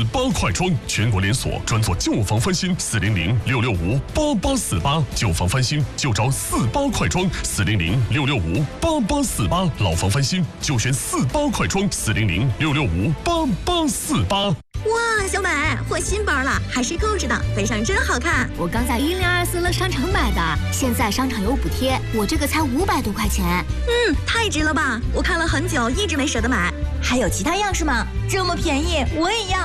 48快装，全国连锁，专做旧房翻新，400-665-8848，旧房翻新就找48快装，400-665-8848，老房翻新就选48快装，400-665-8848。 哇，小美，换新包了，还是购置的，背上真好看。 我刚在1024乐商城买的，现在商场有补贴，我这个才500多块钱。 太值了吧！我看了很久，一直没舍得买。 还有其他样式吗？这么便宜，我也要。